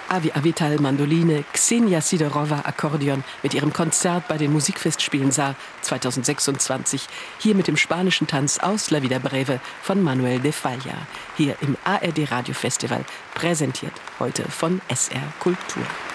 Avi Avital Mandoline, Ksenia Sidorova Akkordeon mit ihrem Konzert bei den Musikfestspielen Saar 2026. Hier mit dem spanischen Tanz aus La Vida Breve von Manuel de Falla. Hier im ARD Radio Festival, präsentiert heute von SR Kultur.